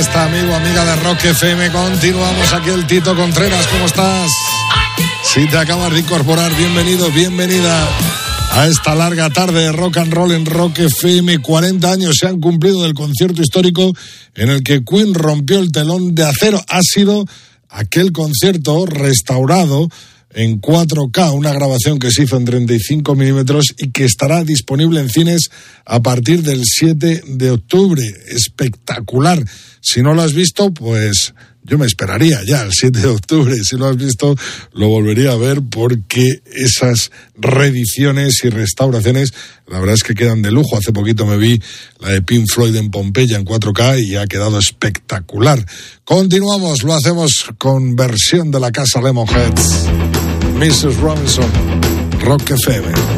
fiesta, amigo, amiga de Rock FM. Continuamos aquí, el Tito Contreras, ¿cómo estás? Si te acabas de incorporar, bienvenido, bienvenida a esta larga tarde de rock and roll en Rock FM. 40 años se han cumplido del concierto histórico en el que Queen rompió el telón de acero. Ha sido aquel concierto restaurado en 4K, una grabación que se hizo en 35 milímetros y que estará disponible en cines a partir del 7 de octubre. Espectacular. Si no lo has visto, pues yo me esperaría ya el 7 de octubre. Si lo has visto, lo volvería a ver, porque esas reediciones y restauraciones, la verdad es que quedan de lujo. Hace poquito me vi la de Pink Floyd en Pompeya en 4K y ha quedado espectacular. Continuamos, lo hacemos con versión de la casa Lemonheads. Mrs. Robinson, Rock FM.